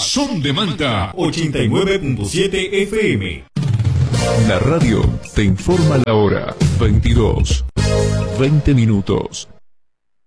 Son de Manta 89.7 FM. La radio te informa la hora. 22:20.